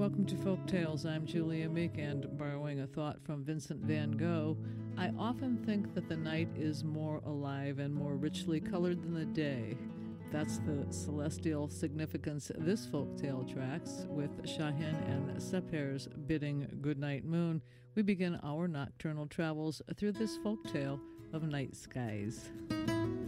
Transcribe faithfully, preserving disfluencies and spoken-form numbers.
welcome to Folk Tales. I'm Julia Meek, and borrowing a thought from Vincent van Gogh, I often think that the night is more alive and more richly colored than the day. That's the celestial significance this folktale tracks. With Shahin and Seper's bidding Goodnight Moon, we begin our nocturnal travels through this folktale of night skies.